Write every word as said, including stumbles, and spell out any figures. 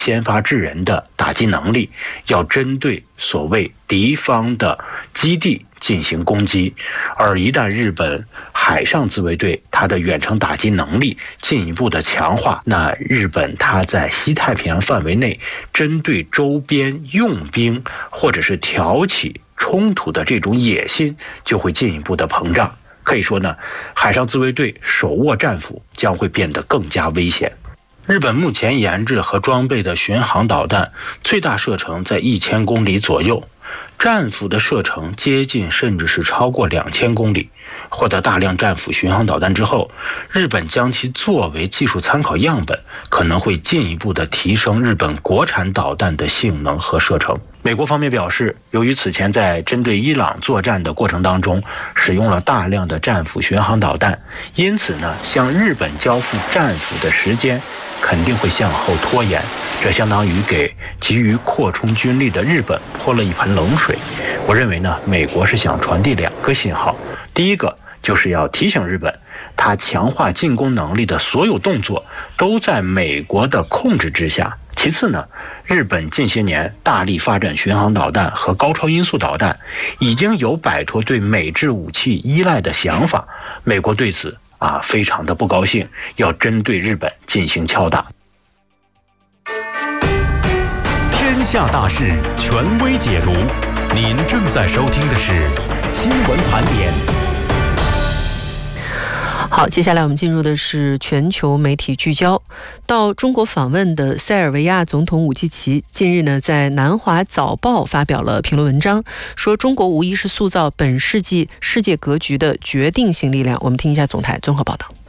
先发制人的打击能力，要针对所谓敌方的基地进行攻击。而一旦日本海上自卫队它的远程打击能力进一步的强化，那日本它在西太平洋范围内针对周边用兵或者是挑起冲突的这种野心就会进一步的膨胀。可以说呢，海上自卫队手握战斧将会变得更加危险。日本目前研制和装备的巡航导弹最大射程在一千公里左右，战斧的射程接近甚至是超过两千公里。获得大量战斧巡航导弹之后，日本将其作为技术参考样本，可能会进一步的提升日本国产导弹的性能和射程。美国方面表示，由于此前在针对伊朗作战的过程当中使用了大量的战斧巡航导弹，因此呢，向日本交付战斧的时间肯定会向后拖延，这相当于给急于扩充军力的日本泼了一盆冷水。我认为呢，美国是想传递两个信号，第一个就是要提醒日本，它强化进攻能力的所有动作都在美国的控制之下。其次呢，日本近些年大力发展巡航导弹和高超音速导弹，已经有摆脱对美制武器依赖的想法。美国对此啊非常的不高兴，要针对日本进行敲打。 天下大事，权威解读。您正在收听的是新闻盘点。 好，接下来我们进入的是全球媒体聚焦。到中国访问的塞尔维亚总统武契奇近日呢，在南华早报发表了评论文章，说中国无疑是塑造本世纪世界格局的决定性力量。我们听一下总台综合报道。